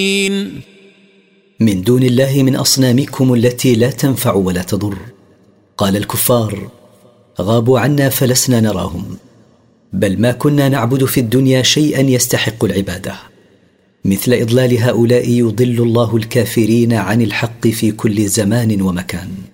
من دون الله من أصنامكم التي لا تنفع ولا تضر. قال الكفار: غابوا عنا فلسنا نراهم، بل ما كنا نعبد في الدنيا شيئا يستحق العبادة. مثل إضلال هؤلاء يضل الله الكافرين عن الحق في كل زمان ومكان.